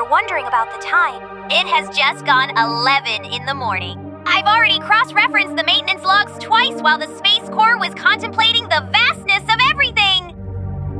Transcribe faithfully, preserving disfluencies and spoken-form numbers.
you're wondering about the time, it has just gone eleven in the morning. I've already cross-referenced the maintenance logs twice while the Space Corps was contemplating the vastness of